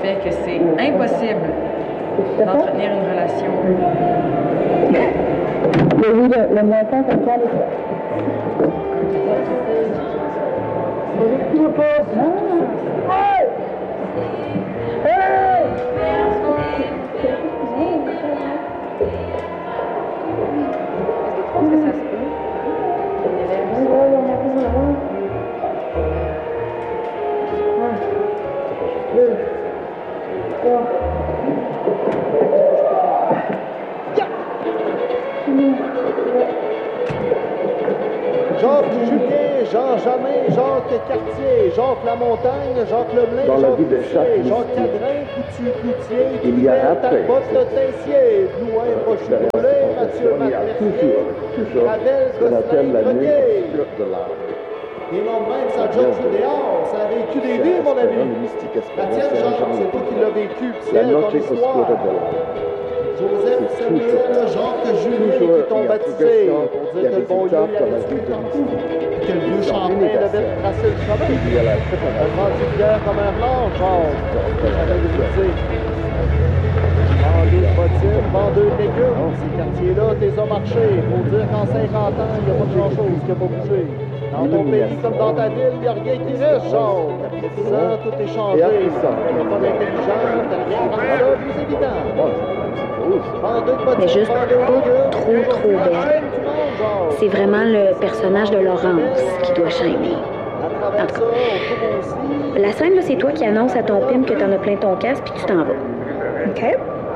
fait que c'est impossible d'entretenir une relation. Oui, le montant comme ça, Jacques Julien, Jean Jamin, Jacques Cartier, Jacques Lamontagne, Jacques Lemelin, Dans la Jacques vie de chaque Cloutier, mystique, Jacques Cadrin, Coutu, Cloutier, il y a Trudel, après Talbot, Tessier, Blouin, Rocher-Goulet, Mathieu, il y a Marc-Mercier, toujours Ravel, ce qu'on appelle Gosselin, la nuit Grenier. obscure de l'art. Et non, même ça joke sur dehors, ça a vécu des vies, mon ami. Le mystique La Espérance, tienne, c'est un Jacques, genre c'est toi qui l'as vécu, puis la elle, noche ton histoire. oscura de l'art. Joseph C'est Samuel, toujours- Jacques Julien toujours qui t'ont il y a baptisé progression, pour il y dire a que le bon Dieu résultat il dans la avait vie tué de partout, mystique. que le vieux Champlain devait tracer le chemin. Il y a la Un vendu de guerre comme un blanc, genre, j'avais visité. Vendeur de bottines, vendeur de légumes, ces quartiers-là, t'es a marché. Faut dire qu'en 50 ans, il n'y a pas grand-chose qui n'a pas bougé. Dans ton pays comme dans ta ville, il n'y a rien qui reste, genre. Après 10 ans, tout est changé. Téléphone intelligent, t'as rien rend ça plus évident. Vendeur de bottines, Mais juste vendeur de pas légumes, trop belle. du monde, genre. C'est vraiment le personnage de Laurence qui doit chaîner. À travers ça, on trouve aussi... La scène, là, c'est toi qui annonces à ton pimp que t'en as plein ton casque puis tu t'en vas. OK?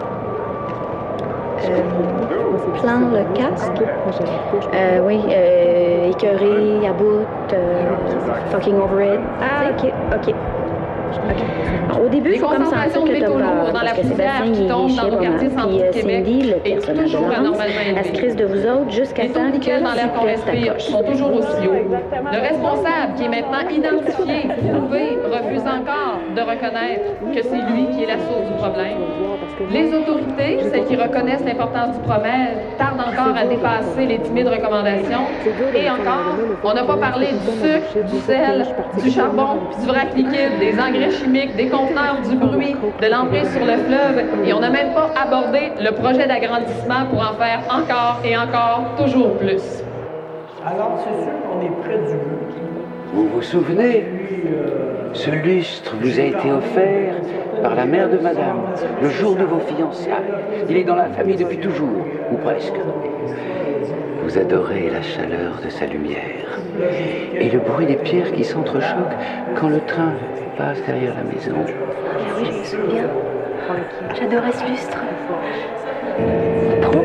Plan le casque. Oui, écœuré, à bout, fucking over it. Ah, OK, OK. Au début, il faut comme sentir que t'as peur, parce que Sébastien, il est chier pas mal. Puis Cindy, le personnage de Laurence, elle se crise de vous autres jusqu'à Les taux temps de que nickel dans l'air qu'on respire t'accroches. sont toujours aussi hauts. Le responsable, qui est maintenant identifié, prouvé, refuse encore de reconnaître que c'est lui qui est la source du problème. Les autorités, celles qui reconnaissent l'importance du problème, tardent encore à dépasser les timides recommandations. Et encore, on n'a pas parlé du sucre, du sel, du charbon, puis du vrac liquide, des engrais chimiques, des conteneurs, du bruit, de l'emprise sur le fleuve. Et on n'a même pas abordé le projet d'agrandissement pour en faire encore et encore toujours plus. Alors, c'est sûr qu'on est près du but. Vous vous souvenez? Ce lustre vous a été offert par la mère de madame, le jour de vos fiançailles. Il est dans la famille depuis toujours, ou presque. Vous adorez la chaleur de sa lumière et le bruit des pierres qui s'entrechoquent quand le train passe derrière la maison. Ah oui, je me souviens. J'adorais ce lustre. Trop.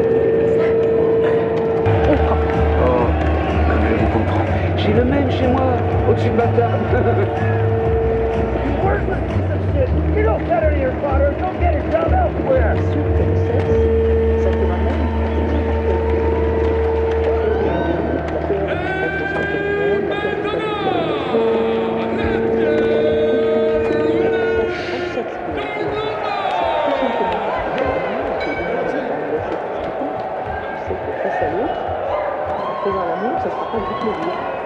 Oh, comme je vous comprends. J'ai le même chez moi, au-dessus de ma table. You don't get it here, father. Go get it down elsewhere. Faisant l'amour, ça ne sera pas du plaisir.